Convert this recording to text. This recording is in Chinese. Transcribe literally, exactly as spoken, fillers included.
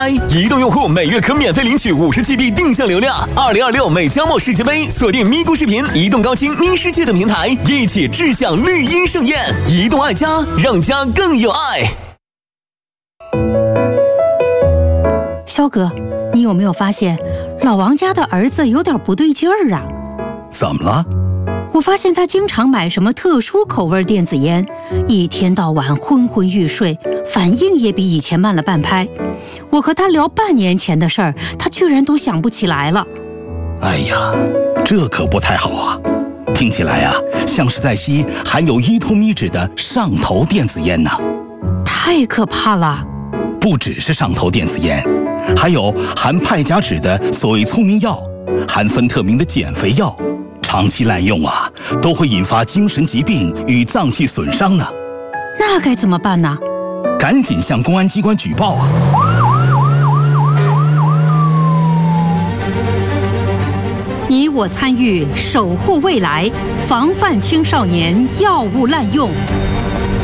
移动用户每月可免费领取五十 G B 定向流量。二零二六美加墨世界杯，锁定咪咕视频、移动高清咪世界等平台，一起志向绿茵盛宴。移动爱家，让家更有爱。 肖哥，你有没有发现老王家的儿子有点不对劲儿啊？ 怎么了？ 我发现他经常买什么特殊口味电子烟，一天到晚昏昏欲睡，反应也比以前慢了半拍。我和他聊半年前的事儿，他居然都想不起来了。 哎呀，这可不太好啊！听起来啊，像是在吸含有依托咪酯的上头电子烟呢。 太可怕了！ 不只是上头电子烟，还有含派甲酯的所谓聪明药，含芬特明的减肥药。长期滥用啊，都会引发精神疾病与脏器损伤呢。 那该怎么办呢？ 赶紧向公安机关举报啊！ 你我参与，守护未来，防范青少年药物滥用。